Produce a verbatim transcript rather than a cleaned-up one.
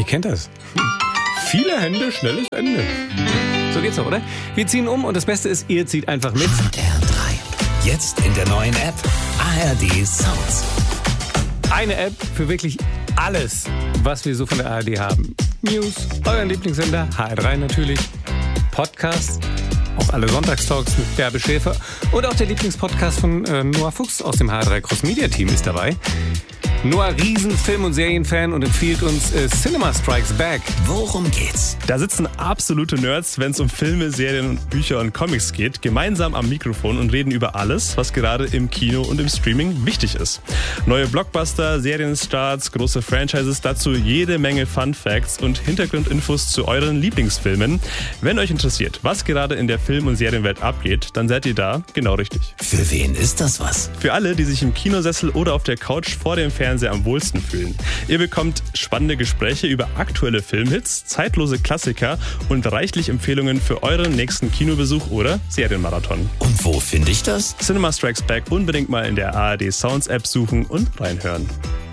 ihr kennt das. Viele Hände, schnelles Ende. So geht's doch, oder? Wir ziehen um und das Beste ist, ihr zieht einfach mit. H R drei. Jetzt in der neuen App A R D Sounds. Eine App für wirklich alles, was wir so von der A R D haben. News, euren Lieblingssender, H R drei natürlich, Podcasts, auch alle Sonntagstalks mit Bärbe Schäfer und auch der Lieblingspodcast von äh, Noah Fuchs aus dem H R drei Cross Media Team ist dabei. Noah, riesen Film- und Serienfan und empfiehlt uns äh, Cinema Strikes Back. Worum geht's? Da sitzen absolute Nerds, wenn es um Filme, Serien, Bücher und Comics geht, gemeinsam am Mikrofon und reden über alles, was gerade im Kino und im Streaming wichtig ist. Neue Blockbuster, Serienstarts, große Franchises, dazu jede Menge Fun Facts und Hintergrundinfos zu euren Lieblingsfilmen. Wenn euch interessiert, was gerade in der Film- und Serienwelt abgeht, dann seid ihr da genau richtig. Für wen ist das was? Für alle, die sich im Kinosessel oder auf der Couch vor dem Fernseher am wohlsten fühlen. Ihr bekommt spannende Gespräche über aktuelle Filmhits, zeitlose Klassiker und reichlich Empfehlungen für euren nächsten Kinobesuch oder Serienmarathon. Und wo finde ich das? Cinema Strikes Back unbedingt mal in der A R D Sounds App suchen und reinhören.